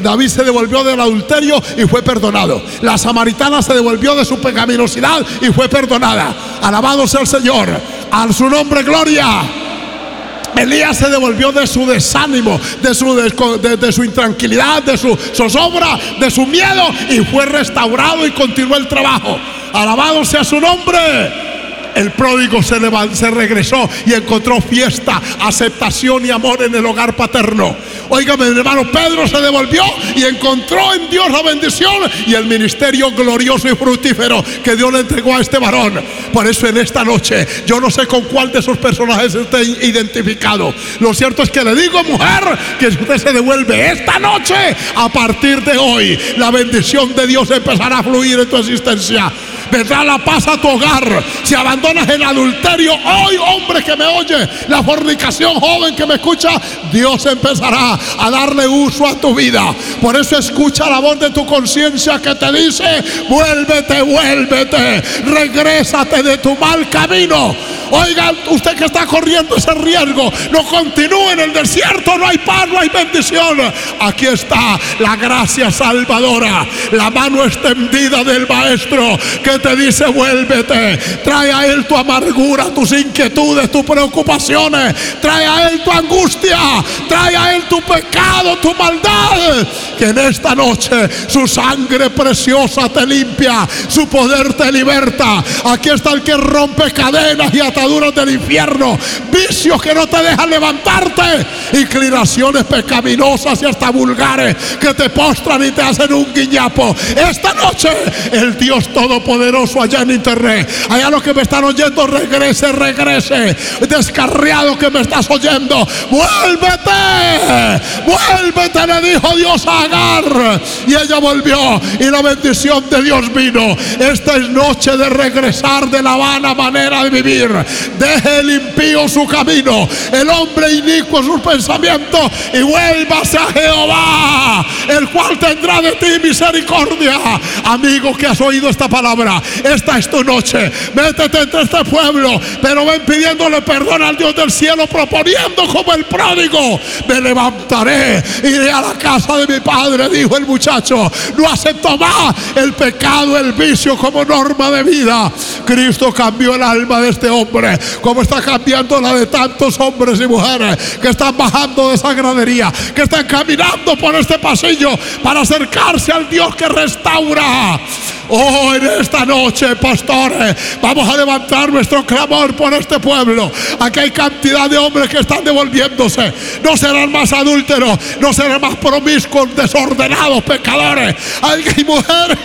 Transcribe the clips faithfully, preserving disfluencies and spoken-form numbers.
David se devolvió del adulterio y fue perdonado. La samaritana se devolvió de su pecaminosidad y fue perdonada. Alabado sea el Señor. A su nombre gloria. Elías se devolvió de su desánimo, de su, de, de su intranquilidad, de su zozobra, de su miedo, y fue restaurado y continuó el trabajo. Alabado sea su nombre. El pródigo se, levantó, se regresó y encontró fiesta, aceptación y amor en el hogar paterno. Óigame, mi hermano, Pedro se devolvió y encontró en Dios la bendición y el ministerio glorioso y fructífero que Dios le entregó a este varón. Por eso en esta noche, yo no sé con cuál de esos personajes esté identificado. Lo cierto es que le digo, mujer, que si usted se devuelve esta noche, a partir de hoy, la bendición de Dios empezará a fluir en tu existencia. Vendrá la paz a tu hogar. Si abandonas el adulterio hoy, hombre que me oye, la fornicación, joven que me escucha, Dios empezará a darle uso a tu vida. Por eso escucha la voz de tu conciencia que te dice: vuélvete, vuélvete, regrésate de tu mal camino. Oiga, usted que está corriendo ese riesgo, no continúe en el desierto, no hay paz, no hay bendición. Aquí está la gracia salvadora, la mano extendida del Maestro que te dice: vuélvete, trae a Él tu amargura, tus inquietudes, tus preocupaciones, trae a Él tu angustia, trae a Él tu pecado, tu maldad, que en esta noche su sangre preciosa te limpia, su poder te liberta. Aquí está el que rompe cadenas y ataduras del infierno, vicios que no te dejan levantarte, inclinaciones pecaminosas y hasta vulgares que te postran y te hacen un guiñapo. Esta noche el Dios Todopoderoso, allá en internet, allá los que me están oyendo, regrese, regrese, descarriado que me estás oyendo, vuélvete, vuélvete, le dijo Dios a Agar, y ella volvió y la bendición de Dios vino. Esta es noche de regresar de la vana manera de vivir. Deje el impío su camino, el hombre inicuo sus pensamientos, y vuélvase a Jehová, el cual tendrá de ti misericordia. Amigo que has oído esta palabra, esta es tu noche. Métete entre este pueblo, pero ven pidiéndole perdón al Dios del cielo, proponiendo como el pródigo: me levantaré, iré a la casa de mi padre, dijo el muchacho. No aceptó más el pecado, el vicio como norma de vida. Cristo cambió el alma de este hombre, como está cambiando la de tantos hombres y mujeres que están bajando de esa gradería, que están caminando por este pasillo para acercarse al Dios que restaura. Oh, en esta noche, pastores, vamos a levantar nuestro clamor por este pueblo. Aquí hay cantidad de hombres que están devolviéndose. No serán más adúlteros, no serán más promiscuos, desordenados, pecadores. Hay, hay mujeres,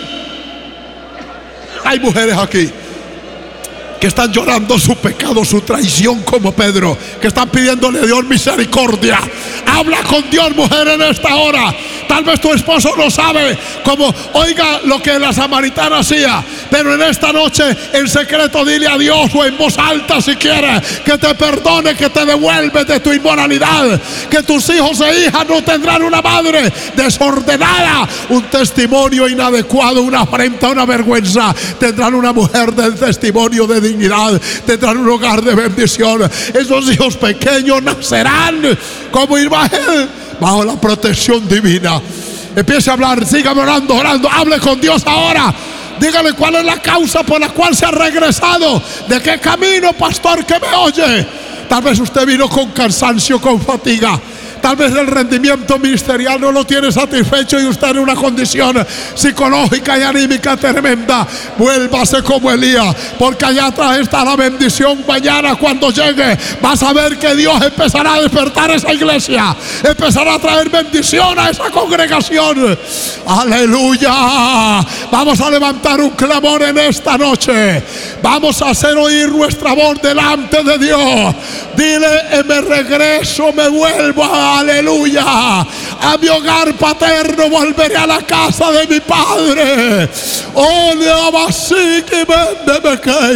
hay mujeres aquí que están llorando su pecado, su traición, como Pedro, que están pidiéndole a Dios misericordia. Habla con Dios, mujer, en esta hora. Tal vez tu esposo no sabe cómo, oiga lo que la samaritana hacía, pero en esta noche en secreto dile a Dios, o en voz alta si quieres, que te perdone, que te devuelve de tu inmoralidad, que tus hijos e hijas no tendrán una madre desordenada, un testimonio inadecuado, una afrenta, una vergüenza. Tendrán una mujer del testimonio de dignidad, tendrán un hogar de bendición. Esos hijos pequeños nacerán como Ismael, bajo la protección divina. Empiece a hablar, siga orando, orando, hable con Dios ahora. Dígale cuál es la causa por la cual se ha regresado. ¿De qué camino, pastor, que me oye? Tal vez usted vino con cansancio, con fatiga. Tal vez el rendimiento ministerial no lo tiene satisfecho y usted en una condición psicológica y anímica tremenda. Vuélvase como Elías, porque allá atrás está la bendición. Mañana cuando llegue vas a ver que Dios empezará a despertar esa iglesia, empezará a traer bendición a esa congregación. Aleluya. Vamos a levantar un clamor en esta noche. Vamos a hacer oír nuestra voz delante de Dios. Dile: me regreso, me vuelvo a aleluya, a mi hogar paterno, volveré a la casa de mi padre. Oh, Dios, así que me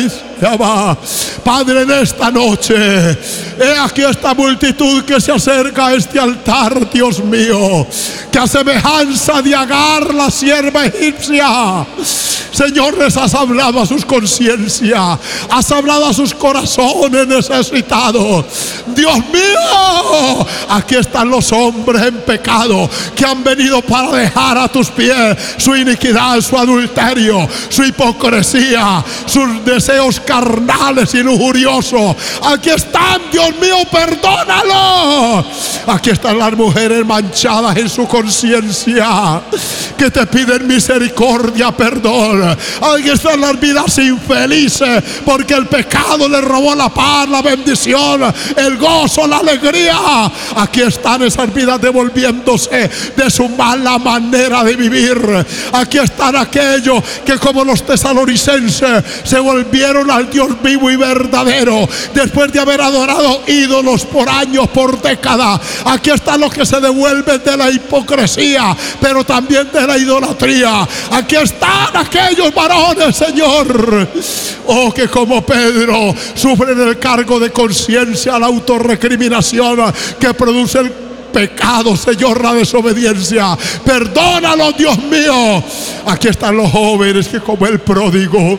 Padre, en esta noche, he aquí esta multitud que se acerca a este altar, Dios mío, que a semejanza de Agar, la sierva egipcia, Señor, les has hablado a sus conciencias, has hablado a sus corazones necesitados. Dios mío, aquí están los hombres en pecado que han venido para dejar a tus pies su iniquidad, su adulterio, su hipocresía, sus deseos carnales y lujuriosos. Aquí están, Dios mío, perdónalo. Aquí están las mujeres manchadas en su conciencia, que te piden misericordia, perdón. Aquí están las vidas infelices, porque el pecado les robó la paz, la bendición, el gozo, la alegría. Aquí están esas vidas devolviéndose de su mala manera de vivir. Aquí están aquellos que, como los tesalonicenses, se volvieron al Dios vivo y verdadero después de haber adorado ídolos por años, por décadas. Aquí están los que se devuelven de la hipocresía, pero también de la idolatría. Aquí están aquellos varones, Señor, oh, que como Pedro sufren el cargo de conciencia, la autorrecriminación que produce el pecado, Señor, la desobediencia. Perdónalo, Dios mío. Aquí están los jóvenes que, como el pródigo,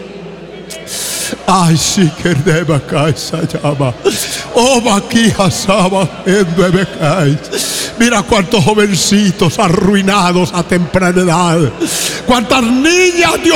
ay, sí que debe caer esa llama. Oh, Maquija Saba, en caer. Mira cuántos jovencitos arruinados a temprana edad. Cuántas niñas, Dios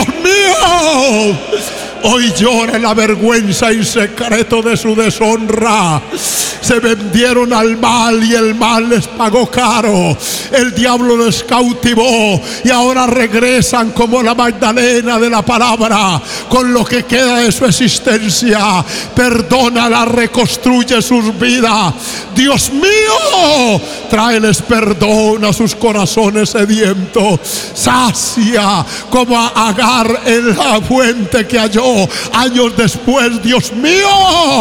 mío, hoy lloran la vergüenza en secreto de su deshonra. Se vendieron al mal y el mal les pagó caro. El diablo les cautivó y ahora regresan como la Magdalena de la palabra, con lo que queda de su existencia. Perdónala, reconstruye sus vidas. Dios mío, tráeles perdón a sus corazones sedientos. Sacia como a Agar en la fuente que halló años después. Dios mío,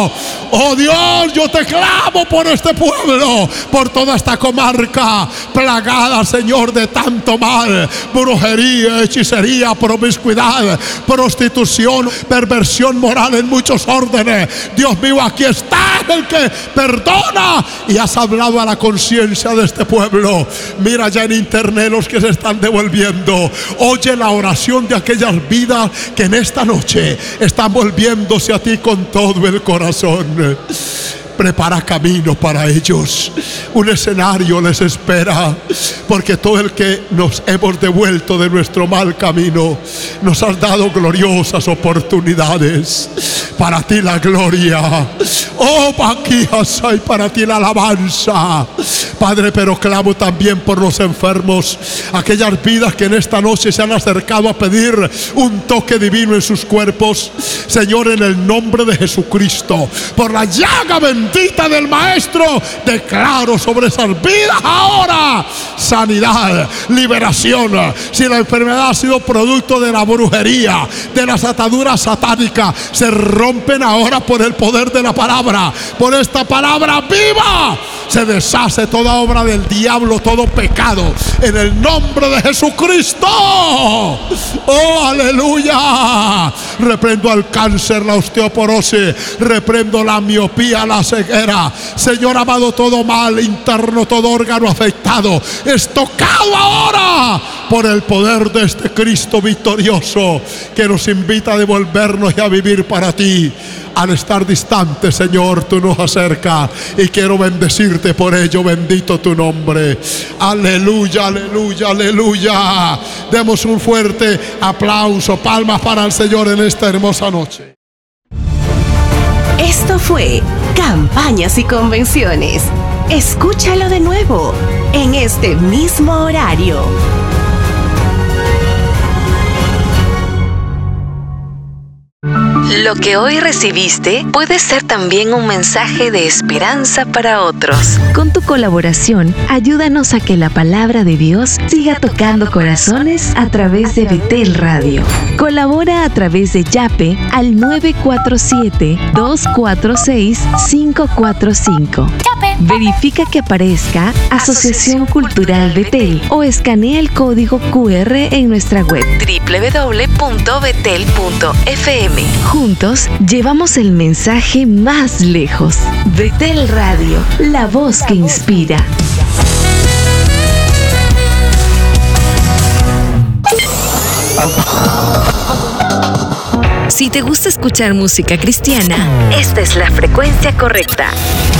oh Dios, yo te clamo por este pueblo, por toda esta comarca plagada, Señor, de tanto mal: brujería, hechicería, promiscuidad, prostitución, perversión moral en muchos órdenes. Dios mío, aquí está el que perdona, y has hablado a la conciencia de este pueblo. Mira ya en internet los que se están devolviendo. Oye la oración de aquellas vidas que en esta noche están volviéndose a ti con todo el corazón. Prepara camino para ellos. Un escenario les espera, porque todo el que nos hemos devuelto de nuestro mal camino, nos has dado gloriosas oportunidades. Para ti la gloria, oh Maquijas, hay para ti la alabanza, Padre. Pero clamo también por los enfermos, aquellas vidas que en esta noche se han acercado a pedir un toque divino en sus cuerpos. Señor, en el nombre de Jesucristo, por la llaga bendita del Maestro, declaro sobre esas vidas ahora sanidad, liberación. Si la enfermedad ha sido producto de la brujería, de las ataduras satánicas, se rompen ahora por el poder de la palabra. Por esta palabra viva se deshace toda obra del diablo, todo pecado, en el nombre de Jesucristo. Oh, aleluya. Reprendo al cáncer, la osteoporosis, reprendo la miopía, la ceguera. Señor amado, todo mal interno, todo órgano afectado es tocado ahora por el poder de este Cristo victorioso, que nos invita a devolvernos y a vivir para ti. Al estar distante, Señor, tú nos acercas, y quiero bendecirte por ello. Bendito tu nombre. Aleluya, aleluya, aleluya. Demos un fuerte aplauso, palmas para el Señor en esta hermosa noche. Esto fue Campañas y Convenciones. Escúchalo de nuevo en este mismo horario. Lo que hoy recibiste puede ser también un mensaje de esperanza para otros. Con tu colaboración, ayúdanos a que la palabra de Dios siga tocando corazones a través de Betel Radio. Colabora a través de Yape al nueve cuatro siete, dos cuatro seis, cinco cuatro cinco. Verifica que aparezca Asociación Cultural Betel o escanea el código Q R en nuestra web doble u doble u doble u punto betel punto f m. Juntos llevamos el mensaje más lejos. Betel Radio, la voz que inspira. Si te gusta escuchar música cristiana, esta es la frecuencia correcta.